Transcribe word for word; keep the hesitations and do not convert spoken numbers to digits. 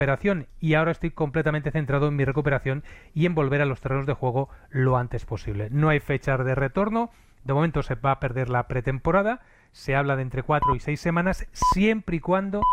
recuperación, y ahora estoy completamente centrado en mi recuperación y en volver a los terrenos de juego lo antes posible. No hay fechas de retorno, de momento se va a perder la pretemporada, se habla de entre cuatro y seis semanas, siempre y cuando